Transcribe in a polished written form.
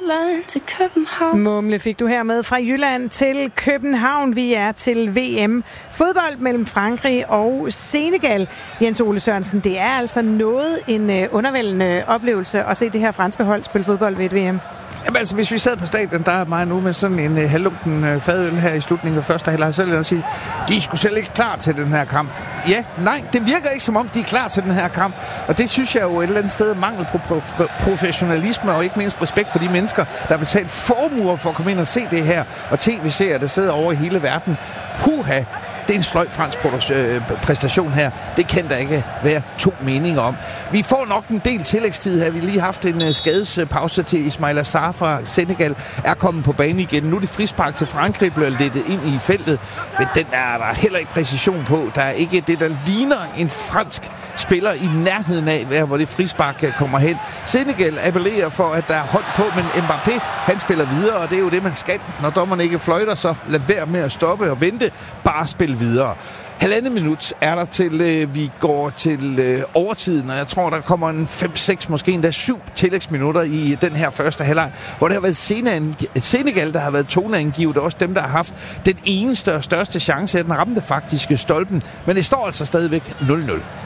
Jylland til København. Mumle fik du hermed fra Jylland til København. Vi er til VM. Fodbold mellem Frankrig og Senegal. Jens Ole Sørensen, det er altså noget en undervældende oplevelse at se det her franske hold spille fodbold ved et VM. Jamen altså, hvis vi sad på stadion, der er mig nu med sådan en halvlunken fadøl her i slutningen af første halvleg, så vil jeg sige, de er sgu selv ikke klar til den her kamp. Ja, nej, det virker ikke som om, de er klar til den her kamp. Og det synes jeg jo et eller andet sted mangel på professionalisme og ikke mindst respekt for de mennesker, der har betalt formuer for at komme ind og se det her. Og tv-serier, der sidder over i hele verden. Puha! Det er en sløj fransk præstation her. Det kan der ikke være to meninger om. Vi får nok en del tillægstid her. Vi har lige haft en skadespause til Ismail Assar fra Senegal. Er kommet på banen igen. Nu er det frispark til Frankrig, bliver lettet ind i feltet. Men den er der heller ikke præcision på. Der er ikke det, der ligner en fransk spiller i nærheden af, hvor det frispark kommer hen. Senegal appellerer for, at der er hånd på, men Mbappé, han spiller videre, og det er jo det, man skal. Når dommerne ikke fløjter, så lad være med at stoppe og vente. Bare spil videre. 1,5 minut er der til, vi går til overtiden, og jeg tror, der kommer en 5-6, måske endda 7 tillægsminutter i den her første halvleg, hvor det har været Senegal, der har været toneangivet, og også dem, der har haft den eneste og største chance, at den ramte faktisk stolpen. Men det står altså stadigvæk 0-0.